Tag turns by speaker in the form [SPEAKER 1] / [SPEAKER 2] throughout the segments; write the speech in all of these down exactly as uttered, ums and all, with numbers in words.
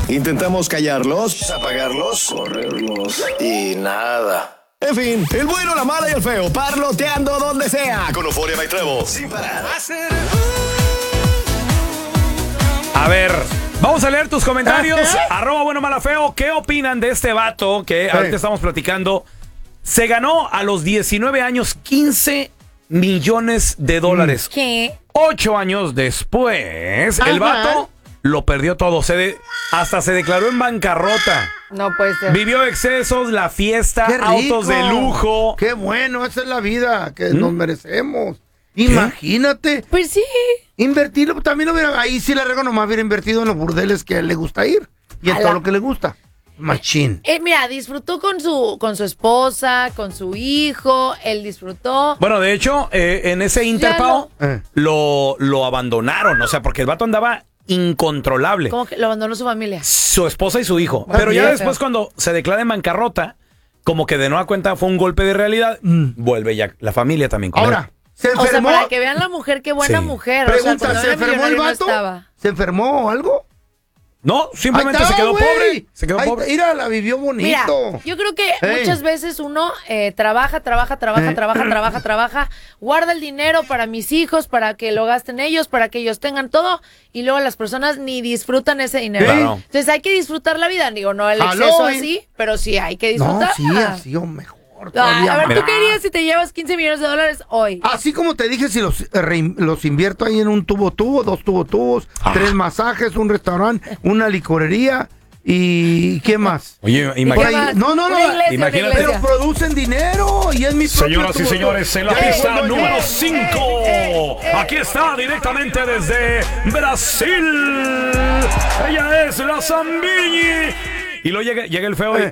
[SPEAKER 1] Intentamos callarlos, apagarlos, correrlos y nada. En fin, el bueno, la mala y el feo, parloteando donde sea. Con Euforia By Trevo, sin parar.
[SPEAKER 2] A ver, vamos a leer tus comentarios. Arroba bueno, mala, feo. ¿Qué opinan de este vato que ahorita estamos platicando? Se ganó a los diecinueve años quince millones de dólares.
[SPEAKER 3] ¿Qué?
[SPEAKER 2] Ocho años después,
[SPEAKER 3] Ajá.
[SPEAKER 2] el vato lo perdió todo. Se de, hasta se declaró en bancarrota.
[SPEAKER 3] No puede ser.
[SPEAKER 2] Vivió excesos, la fiesta,
[SPEAKER 4] Qué rico.
[SPEAKER 2] autos de lujo.
[SPEAKER 4] Qué bueno, esa es la vida que ¿Mm? nos merecemos. Imagínate.
[SPEAKER 3] Pues sí.
[SPEAKER 4] Invertirlo, también lo hubiera, ahí sí le rego, nomás hubiera invertido en los burdeles que a él le gusta ir. Y en
[SPEAKER 3] Ala.
[SPEAKER 4] todo lo que le gusta. Machín.
[SPEAKER 3] Eh, mira, disfrutó con su, con su esposa, con su hijo, él disfrutó.
[SPEAKER 2] Bueno, de hecho, eh, en ese Interpao
[SPEAKER 4] Eh.
[SPEAKER 2] lo, lo abandonaron. O sea, porque el vato andaba incontrolable.
[SPEAKER 3] Como que lo abandonó su familia.
[SPEAKER 2] Su esposa y su hijo.
[SPEAKER 3] Ah,
[SPEAKER 2] Pero ya
[SPEAKER 3] bien,
[SPEAKER 2] después,
[SPEAKER 3] feo.
[SPEAKER 2] cuando se declara en bancarrota, como que de nueva cuenta fue un golpe de realidad, mm. vuelve ya la familia también con
[SPEAKER 4] Ahora,
[SPEAKER 2] él.
[SPEAKER 4] ¿se
[SPEAKER 3] O sea,
[SPEAKER 4] enfermó?
[SPEAKER 3] para que vean la mujer, qué buena
[SPEAKER 2] Sí.
[SPEAKER 3] mujer.
[SPEAKER 4] Pregunta,
[SPEAKER 3] o sea, cuando
[SPEAKER 4] ¿se
[SPEAKER 3] era
[SPEAKER 4] enfermó el
[SPEAKER 3] millonario no
[SPEAKER 4] vato?
[SPEAKER 3] estaba.
[SPEAKER 4] ¿Se enfermó o algo?
[SPEAKER 2] No, simplemente
[SPEAKER 4] Ahí está,
[SPEAKER 2] se quedó
[SPEAKER 4] güey.
[SPEAKER 2] pobre. Se quedó
[SPEAKER 4] Ahí
[SPEAKER 2] pobre.
[SPEAKER 4] está, mira, la vivió bonito.
[SPEAKER 3] Mira, yo creo que
[SPEAKER 4] Ey.
[SPEAKER 3] muchas veces uno eh, trabaja, trabaja, trabaja,
[SPEAKER 4] Eh.
[SPEAKER 3] trabaja, trabaja, trabaja, guarda el dinero para mis hijos, para que lo gasten ellos, para que ellos tengan todo, y luego las personas ni disfrutan ese dinero.
[SPEAKER 2] Claro.
[SPEAKER 3] Entonces hay que disfrutar la vida, digo, no el
[SPEAKER 4] Aló,
[SPEAKER 3] exceso
[SPEAKER 4] eh.
[SPEAKER 3] así, pero sí hay que
[SPEAKER 4] No,
[SPEAKER 3] disfrutar.
[SPEAKER 4] sí, así o mejor.
[SPEAKER 3] Ah,
[SPEAKER 4] todavía
[SPEAKER 3] a ver,
[SPEAKER 4] más.
[SPEAKER 3] ¿tú qué harías si te llevas quince millones de dólares hoy?
[SPEAKER 4] Así como te dije, si los, eh, rein- los invierto ahí en un tubo tubo, dos tubo tubos,
[SPEAKER 2] Ah.
[SPEAKER 4] tres masajes, un restaurante, una licorería y ¿qué más?
[SPEAKER 2] Oye,
[SPEAKER 4] Por
[SPEAKER 2] imagínate.
[SPEAKER 4] ahí-
[SPEAKER 3] más?
[SPEAKER 4] no, no, no,
[SPEAKER 3] Una iglesia,
[SPEAKER 2] imagínate.
[SPEAKER 3] una
[SPEAKER 4] pero
[SPEAKER 3] iglesia.
[SPEAKER 4] producen dinero y es mi propio
[SPEAKER 2] Señoras y
[SPEAKER 4] tubo
[SPEAKER 2] señores,
[SPEAKER 4] tubo.
[SPEAKER 2] en la
[SPEAKER 4] Ya
[SPEAKER 2] pista
[SPEAKER 4] vuelvo yo.
[SPEAKER 2] número cinco. Aquí está directamente desde Brasil. Ella es la Zambini. Y luego llega, llega el feo y...
[SPEAKER 4] Eh.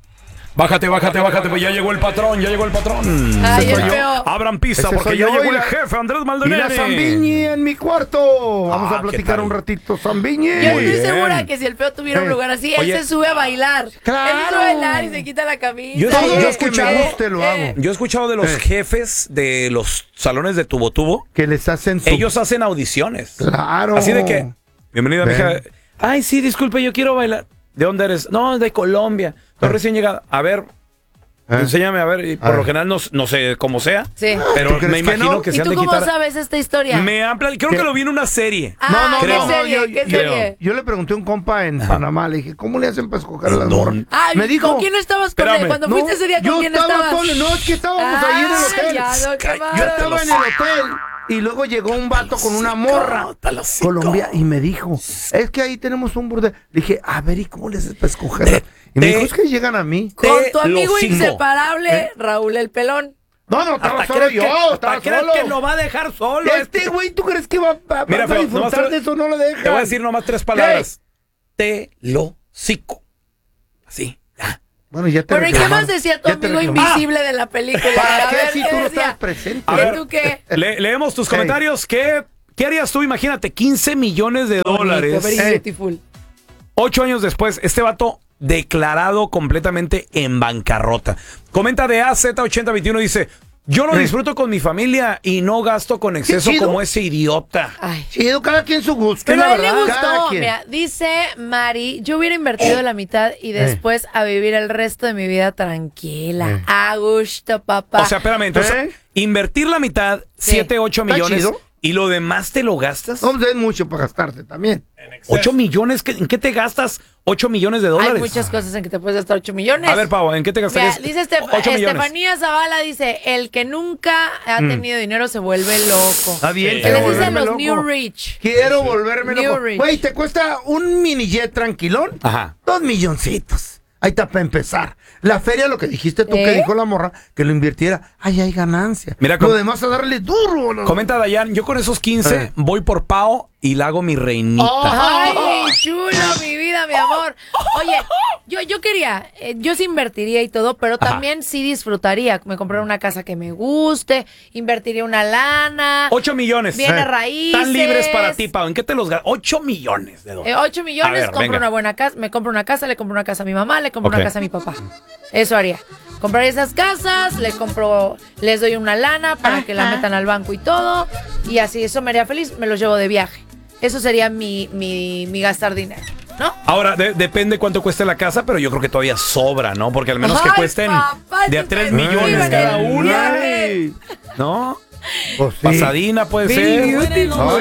[SPEAKER 2] Bájate, bájate, bájate, pues ya llegó el patrón, ya llegó el patrón.
[SPEAKER 3] Ay,
[SPEAKER 2] Ese
[SPEAKER 3] el
[SPEAKER 2] soy yo.
[SPEAKER 3] feo.
[SPEAKER 2] Abran pista
[SPEAKER 4] Ese
[SPEAKER 2] porque
[SPEAKER 4] soy
[SPEAKER 2] ya
[SPEAKER 4] yo,
[SPEAKER 2] llegó
[SPEAKER 4] y
[SPEAKER 2] el
[SPEAKER 4] la-
[SPEAKER 2] jefe Andrés
[SPEAKER 4] Y
[SPEAKER 2] Maldonado.
[SPEAKER 4] la Zambini en mi cuarto. Vamos
[SPEAKER 2] Ah,
[SPEAKER 4] a
[SPEAKER 2] ¿qué
[SPEAKER 4] platicar
[SPEAKER 2] tal?
[SPEAKER 4] un ratito, Zambini.
[SPEAKER 3] Yo
[SPEAKER 2] Muy
[SPEAKER 3] estoy
[SPEAKER 2] bien.
[SPEAKER 3] segura que si el feo tuviera un
[SPEAKER 4] Eh.
[SPEAKER 3] lugar así,
[SPEAKER 2] Oye.
[SPEAKER 3] él se sube a bailar.
[SPEAKER 4] Claro.
[SPEAKER 3] Él se sube a bailar y se quita la camisa.
[SPEAKER 2] Yo-
[SPEAKER 3] y-
[SPEAKER 2] yo he
[SPEAKER 4] Todo lo que
[SPEAKER 2] escuchado-
[SPEAKER 4] me guste lo hago.
[SPEAKER 2] Yo he escuchado de los
[SPEAKER 4] Eh.
[SPEAKER 2] jefes de los salones de Tubo Tubo.
[SPEAKER 4] Que les hacen su...
[SPEAKER 2] Ellos hacen audiciones.
[SPEAKER 4] Claro.
[SPEAKER 2] Así de que, bienvenida,
[SPEAKER 4] Ven.
[SPEAKER 2] mija. Ay, sí, disculpe, yo quiero bailar. ¿De dónde eres? No, de Colombia. Estoy
[SPEAKER 4] Ah.
[SPEAKER 2] recién llegada. A ver,
[SPEAKER 4] Ah.
[SPEAKER 2] enséñame a ver. Y por
[SPEAKER 4] A ver.
[SPEAKER 2] lo general no, no sé cómo sea.
[SPEAKER 3] Sí.
[SPEAKER 2] Pero
[SPEAKER 4] ¿Tú crees
[SPEAKER 2] me
[SPEAKER 4] que
[SPEAKER 2] imagino
[SPEAKER 4] no?
[SPEAKER 2] que,
[SPEAKER 3] ¿Y
[SPEAKER 2] se han
[SPEAKER 3] tú
[SPEAKER 2] de
[SPEAKER 3] cómo
[SPEAKER 2] quitar.
[SPEAKER 3] sabes esta historia?
[SPEAKER 2] Me han pla- Creo
[SPEAKER 4] ¿Qué?
[SPEAKER 2] que lo vi en una serie.
[SPEAKER 3] Ah,
[SPEAKER 4] No, no,
[SPEAKER 3] ¿qué
[SPEAKER 4] no,
[SPEAKER 3] serie?
[SPEAKER 4] yo-
[SPEAKER 3] ¿Qué
[SPEAKER 4] yo-
[SPEAKER 3] serie?
[SPEAKER 4] Yo le pregunté a un compa en
[SPEAKER 2] Ajá.
[SPEAKER 4] Panamá, le dije, ¿cómo le hacen para escoger a las
[SPEAKER 2] No.
[SPEAKER 4] morras?
[SPEAKER 3] Ay,
[SPEAKER 4] Me dijo,
[SPEAKER 3] ¿con quién estabas con él?
[SPEAKER 2] Espérame.
[SPEAKER 3] Cuando
[SPEAKER 4] no,
[SPEAKER 3] fuiste ese día, ¿con
[SPEAKER 4] yo
[SPEAKER 3] quién
[SPEAKER 4] estaba
[SPEAKER 3] estabas?
[SPEAKER 4] solo, no, es que estábamos ahí en el
[SPEAKER 3] Ah,
[SPEAKER 4] hotel.
[SPEAKER 3] ya, no, qué
[SPEAKER 4] Yo
[SPEAKER 3] malo.
[SPEAKER 4] estaba en el hotel y luego llegó un vato con una morra Colombia y me dijo, es que ahí tenemos un burdel. Le dije, a ver, ¿y cómo le haces para escogerla? Y me
[SPEAKER 2] te-
[SPEAKER 4] dijo, es que llegan a mí.
[SPEAKER 3] Con tu
[SPEAKER 2] Te
[SPEAKER 3] amigo
[SPEAKER 2] lo cinco.
[SPEAKER 3] inseparable, Raúl el Pelón.
[SPEAKER 4] No, no, estaba
[SPEAKER 2] Hasta
[SPEAKER 4] solo
[SPEAKER 2] crees
[SPEAKER 4] yo,
[SPEAKER 2] que,
[SPEAKER 4] estaba
[SPEAKER 2] hasta crees
[SPEAKER 4] solo.
[SPEAKER 2] que lo va a dejar solo.
[SPEAKER 4] Este güey, ¿tú crees que va, va-
[SPEAKER 2] Mira,
[SPEAKER 4] vas a
[SPEAKER 2] pero
[SPEAKER 4] disfrutar
[SPEAKER 2] nomás te-
[SPEAKER 4] de eso? No lo deja.
[SPEAKER 2] Te voy a decir nomás tres palabras. Te lo cico. Así, ya.
[SPEAKER 4] Bueno, ya te
[SPEAKER 3] Pero ¿y qué
[SPEAKER 4] reclamaron.
[SPEAKER 3] más decía tu
[SPEAKER 4] Ya te
[SPEAKER 3] amigo
[SPEAKER 4] reclamaron.
[SPEAKER 3] invisible de la película?
[SPEAKER 4] ¿Para
[SPEAKER 3] A
[SPEAKER 4] qué
[SPEAKER 3] ver,
[SPEAKER 4] si
[SPEAKER 3] ¿qué
[SPEAKER 4] tú no
[SPEAKER 3] decía?
[SPEAKER 4] estabas presente?
[SPEAKER 2] A
[SPEAKER 3] ¿Y
[SPEAKER 2] ver.
[SPEAKER 3] tú qué?
[SPEAKER 2] Le- leemos tus
[SPEAKER 4] Ey.
[SPEAKER 2] comentarios. ¿Qué, ¿Qué harías tú? Imagínate, quince millones de dólares.
[SPEAKER 3] Very
[SPEAKER 4] Ey.
[SPEAKER 3] beautiful.
[SPEAKER 2] Ocho años después, este vato declarado completamente en bancarrota. Comenta de A Z ochenta veintiuno, dice, yo lo
[SPEAKER 4] Eh.
[SPEAKER 2] disfruto con mi familia y no gasto con exceso
[SPEAKER 4] chido.
[SPEAKER 2] como ese idiota.
[SPEAKER 3] Ay.
[SPEAKER 4] Chido, cada quien su gusto.
[SPEAKER 3] Pero
[SPEAKER 4] la
[SPEAKER 3] a él le
[SPEAKER 4] verdad. Cada
[SPEAKER 3] gustó.
[SPEAKER 4] quien.
[SPEAKER 3] Mira, dice Mari, yo hubiera invertido la mitad y después a vivir el resto de mi vida tranquila.
[SPEAKER 4] Eh.
[SPEAKER 3] A gusto, papá.
[SPEAKER 2] O sea, espérame, entonces,
[SPEAKER 4] ¿Eh?
[SPEAKER 2] invertir la mitad,
[SPEAKER 3] Sí.
[SPEAKER 2] siete, ocho
[SPEAKER 4] Está
[SPEAKER 2] millones,
[SPEAKER 4] chido.
[SPEAKER 2] y lo demás te lo gastas.
[SPEAKER 4] No, pues es mucho para gastarte también.
[SPEAKER 2] ¿Ocho millones? ¿Qué- ¿En qué te gastas ocho millones de dólares?
[SPEAKER 3] Hay muchas cosas en que te puedes gastar ocho millones.
[SPEAKER 2] A ver, Pau, ¿en qué te
[SPEAKER 3] Mira,
[SPEAKER 2] gastarías
[SPEAKER 3] dice Estef-
[SPEAKER 2] ocho millones?
[SPEAKER 3] Estefanía Zavala, dice, el que nunca ha
[SPEAKER 4] Mm.
[SPEAKER 3] tenido dinero se vuelve loco.
[SPEAKER 4] Está bien,
[SPEAKER 2] Sí.
[SPEAKER 3] ¿Qué
[SPEAKER 4] quiero
[SPEAKER 3] les dicen
[SPEAKER 4] volverme
[SPEAKER 3] los
[SPEAKER 4] loco.
[SPEAKER 3] New Rich?
[SPEAKER 4] Quiero volverme
[SPEAKER 3] New
[SPEAKER 4] loco.
[SPEAKER 3] Rich.
[SPEAKER 4] Güey, ¿te cuesta un mini jet tranquilón?
[SPEAKER 2] Ajá.
[SPEAKER 4] Dos milloncitos. Ahí está para empezar. La feria, lo que dijiste tú,
[SPEAKER 3] ¿Eh?
[SPEAKER 4] que dijo la morra, que lo invirtiera. Ahí hay ganancia.
[SPEAKER 2] Mira,
[SPEAKER 4] lo
[SPEAKER 2] com-
[SPEAKER 4] demás a darle duro. ¿no?
[SPEAKER 2] Comenta Dayan, yo con esos quince
[SPEAKER 4] Eh.
[SPEAKER 2] voy por Pau y la hago mi reinita.
[SPEAKER 3] Ay, chulo, mi vida, mi amor. Oye, yo, yo quería, eh, yo sí invertiría y todo, pero
[SPEAKER 2] Ajá.
[SPEAKER 3] también sí disfrutaría. Me compraría una casa que me guste, invertiría una lana.
[SPEAKER 2] Ocho millones.
[SPEAKER 3] Viene
[SPEAKER 2] Eh.
[SPEAKER 3] raíces.
[SPEAKER 2] Están libres para ti, Pau. ¿En qué te los gastas? Ocho millones de
[SPEAKER 3] Eh,
[SPEAKER 2] dólares.
[SPEAKER 3] ocho millones,
[SPEAKER 2] A ver,
[SPEAKER 3] compro
[SPEAKER 2] venga.
[SPEAKER 3] una buena casa, me compro una casa, le compro una casa a mi mamá, le compro
[SPEAKER 2] Ok.
[SPEAKER 3] una casa a mi papá. Eso haría. Compraría esas casas, le compro, les doy una lana para que la metan al banco y todo. Y así, eso me haría feliz, me los llevo de viaje. Eso sería mi, mi, mi gastar dinero. ¿no?
[SPEAKER 2] Ahora, de- depende cuánto cueste la casa, pero yo creo que todavía sobra, ¿no? Porque al menos que
[SPEAKER 3] Ay,
[SPEAKER 2] cuesten
[SPEAKER 3] papá,
[SPEAKER 2] de a
[SPEAKER 3] tú
[SPEAKER 2] tres
[SPEAKER 3] te
[SPEAKER 2] millones
[SPEAKER 3] vives
[SPEAKER 2] cada
[SPEAKER 3] en el
[SPEAKER 2] una,
[SPEAKER 3] viaje.
[SPEAKER 2] ¿no?
[SPEAKER 4] Pues sí.
[SPEAKER 2] Pasadina puede
[SPEAKER 3] Very
[SPEAKER 2] ser.
[SPEAKER 3] beautiful.
[SPEAKER 4] Ay,